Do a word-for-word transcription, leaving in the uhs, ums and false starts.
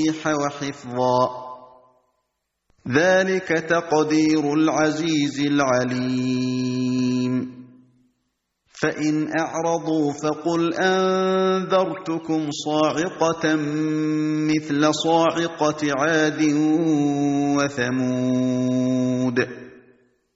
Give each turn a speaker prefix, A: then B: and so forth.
A: ومصابيح وحفظا ذلك تقدير العزيز العليم فإن أعرضوا فقل أنذرتكم صاعقة مثل صاعقة عاد وثمود